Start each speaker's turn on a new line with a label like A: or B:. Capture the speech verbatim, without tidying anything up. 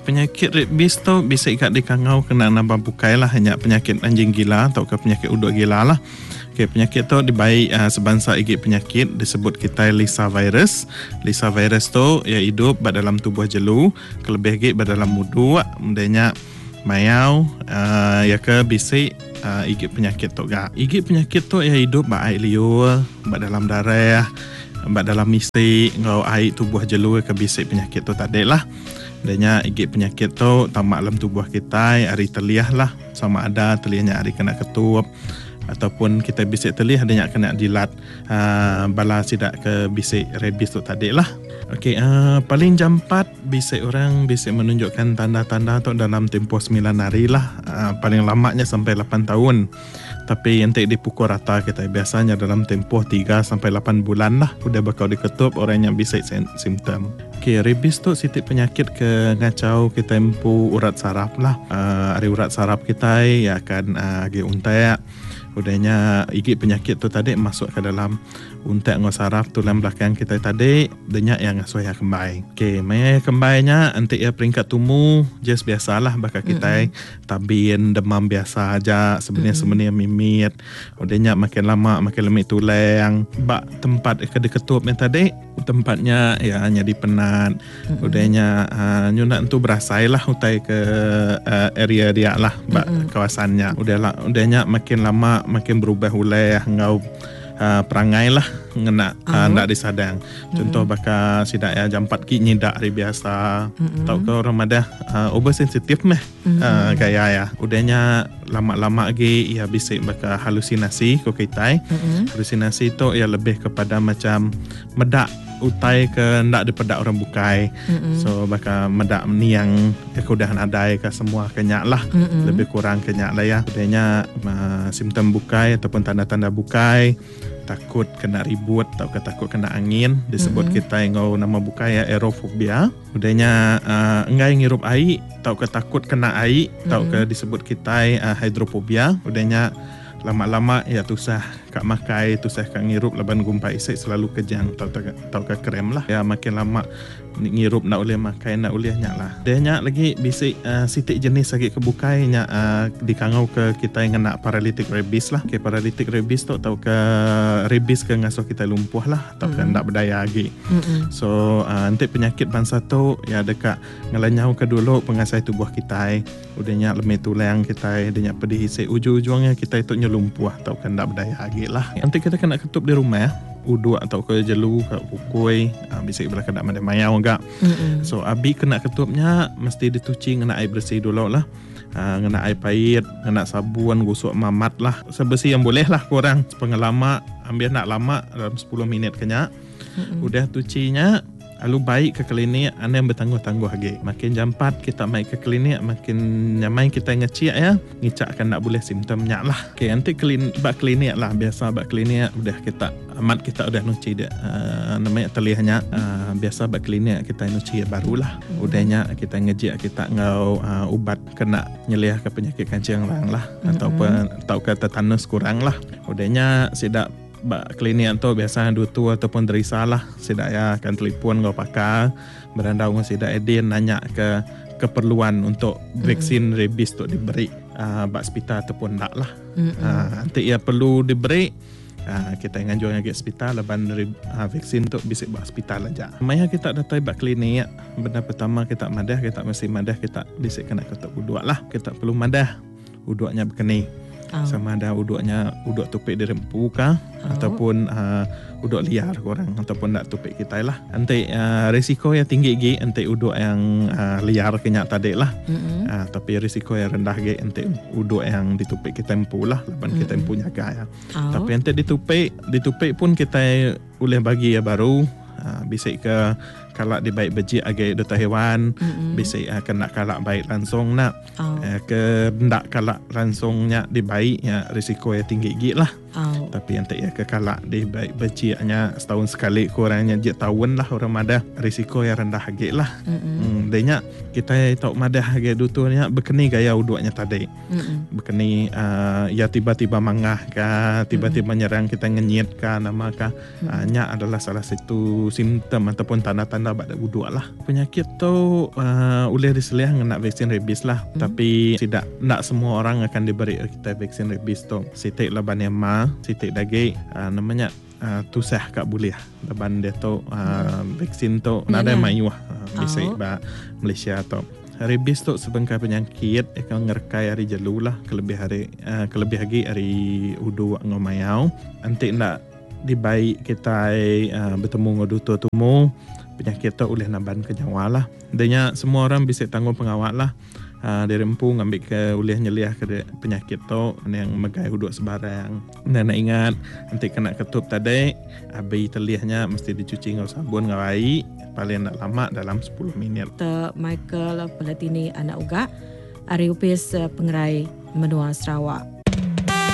A: penyakit rabies tu bisa ikat dikangau kena nambah bukai lah, hanya penyakit anjing gila atau ke penyakit uduk gila lah. Okay, penyakit tu dibaik uh, sebangsa igit penyakit disebut kita Lissa virus. Lissa virus tu ia hidup pada dalam tubuh jelu, kelebih igit pada dalam mudu, mudahnya mayau uh, ya ke bisik uh, igit penyakit tu gak. Igit penyakit tu ia hidup ba air liur, ba dalam darah, ba dalam misi ngau air tubuh jelu ke bisik penyakit tu tadi lah. Adanya igit penyakit tu tamak dalam tubuh kita, hari teliah lah, sama ada teliahnya hari kena ketup ataupun kita bisik telih adanya kena jilat uh, bala sidak ke bisik rabies tu tadi lah. Okey, uh, paling jampat bisik orang bisik menunjukkan tanda-tanda tu dalam tempoh sembilan hari lah, uh, paling lamanya sampai lapan tahun. Tapi yang tak dipukul rata kita biasanya dalam tempoh tiga sampai lapan bulan lah udah bakal diketup orang yang bisik simptom. Okey, rabies tu sitik penyakit ke ngacau kita tempoh urat saraf lah. Uh, hari urat saraf kita ya akan uh, agi untai. Udahnya igit penyakit tu tadi masuk ke dalam untak ngau saraf tulang belakang kita tadi, denyak yang ngasuh ya kembai. Okey, maya kembainya nanti ya peringkat tumu just biasalah bakal kita mm-hmm. tabin demam biasa aja sebenarnya mm-hmm. sebenarnya mimit. Udahnya makin lama makin lemit tulang. Bak tempat ke ketup yang tadi tempatnya ya hanya dipenat. Mm-hmm. Udahnya uh, nyunat tu berasailah utai ke uh, area dia lah bak mm-hmm. kawasannya. Udahlah udahnya makin lama makin berubah ulai ngau uh, perangai lah ngena uh, ndak disadang. Contoh mm-hmm. bakal sidak ya jampat ki nyidak hari biasa. Mm-hmm. Tau ke orang madah uh, oversensitif meh mm-hmm. uh, gaya ya. Udahnya lama-lama lagi ya bisik bakal halusinasi ko kita. Mm-hmm. Halusinasi tu ya lebih kepada macam medak utai ke ndak dipedak orang bukai. Mm-hmm. So bakal medak ni yang kekudahan adai ke semua kenyak lah. Mm-hmm. Lebih kurang kenyak lah ya. Udahnya uh, simptom bukai ataupun tanda-tanda bukai, takut kena ribut atau ke takut kena angin, disebut mm-hmm. kita ngau nama bukai ya aerofobia. Udahnya uh, engai ngirup air atau ke takut kena air atau mm-hmm. ke disebut kita uh, hidrofobia. Udahnya lama-lama ya tusah kak makai, tusah kak ngirup laban gumpai isik selalu kejang tau tau ke krem lah. Ya makin lama ngirup nak boleh makai nak boleh nyak lah. Dia nyak lagi bisik uh, sitik jenis lagi kebukai nyak uh, dikangau ke kita yang kena paralytic rabies lah. Okay, paralytic rabies tu tau ke rabies ke ngasuh kita lumpuh lah atau mm-hmm. ke ndak berdaya lagi. Mm-hmm. So uh, nanti penyakit bangsa tu ya dekat ngelanyau ke dulu pengasai tubuh kita. Udahnya lemah tulang kita, dia nyak pedih isik ujung-ujungnya kita itu lumpuh atau kan ndak berdaya lagi lah. Nanti kita kena ketup di rumah ya. Uduk atau ke jelu ke ukui uh, bisa ibarat kena mandai mayau enggak. Mm-hmm. So abi kena ketupnya mesti dituci kena air bersih dulu lah. Uh, kena air pahit, kena sabun, gosok mamat lah. Sebersih yang boleh lah korang. Pengalaman ambil nak lama dalam sepuluh minit kena. Mm-hmm. Udah tucinya lalu baik ke klinik, anda yang bertangguh-tangguh lagi. Makin jampat kita mai ke klinik, makin nyamai kita ngeciak ya, ngicakkan tak boleh simptomnya lah. Okay, nanti klinik, bak klinik lah, biasa bak klinik, udah kita, amat kita udah nuci dia, uh, namanya telihnya, uh, biasa bak klinik kita nuci barulah. Udahnya kita ngejik, kita ngau uh, ubat kena nyeliah ke penyakit kancing orang lah, mm-hmm. ataupun tau ke tetanus kurang lah. Udahnya sidak bak klinik tu biasa dutu ataupun derisa lah sidak ya akan telefon ngau pakar berandau ngau sidak edin nanya ke keperluan untuk vaksin mm. rabies tu diberi uh, bak hospital ataupun tak lah. Uh, nanti ya perlu diberi uh, kita nganjur ngagi hospital leban uh, vaksin tu bisik bak hospital aja. Maya kita datang bak klinik, benda pertama kita madah, kita mesti madah kita bisik kena ketuk uduk lah. Kita perlu madah uduknya berkeni. Oh. Sama ada uduknya uduk tupik di rempu kah oh. ataupun uh, uduk liar korang ataupun nak tupik kita lah. Nanti uh, risiko yang tinggi gi nanti uduk yang uh, liar kenyak tadi lah. Mm-hmm. Uh, tapi risiko yang rendah gi nanti uduk yang ditupik kita empu lah lepas mm-hmm. kita empu nyaga ya. Oh. Tapi nanti ditupik ditupik pun kita boleh bagi ya baru uh, bisik ke kalak di baik bejik agak data hewan, mm-hmm. bisik uh, kena kalak baik langsung nak oh. uh, ke ndak kalak langsungnya di baik ya risiko yang tinggi git lah. Oh. Tapi nanti ya ke kalak di baik bejiknya setahun sekali kurangnya je tahun lah orang madah risiko yang rendah git lah. Mm-hmm. Hmm, denya kita tahu madah agak duturnya berkeni gaya uduknya tadi. Mm-hmm. Berkeni uh, ya tiba-tiba mangah kah, tiba-tiba mm-hmm. nyerang kita ngenyit kah nama kah. Mm-hmm. Uh, nya adalah salah satu simptom ataupun tanda-tanda tanda pada uduk lah. Penyakit tu uh, boleh diselia dengan vaksin rabies lah. Hmm. Tapi tidak nak semua orang akan diberi kita vaksin rabies tu. Sitik laban yang ma, sitik daging uh, namanya uh, tusah kat boleh. Laban dia tu uh, vaksin tu nak ada mayu lah. Uh, bisa oh. ba Malaysia tu. Rabies tu sebenarnya penyakit akan ngerkai hari jelu lah. Kelebih hari uh, kelebih lagi hari udu ngomayau. Antik nak dibaik kita uh, bertemu dengan doktor tumu. Penyakit tu boleh naban ke nyawa lah. Danya semua orang bisa tanggung pengawal lah. Uh, dia rempu ngambil ke boleh nyeliah ke penyakit tu yang megai huduk sebarang. Dan nak ingat nanti kena ketup tadi abi telihnya mesti dicuci dengan sabun dengan baik paling nak lama dalam sepuluh minit.
B: Dr. Michael Pelatini anak uga Ari Upis Pengerai Menua Sarawak.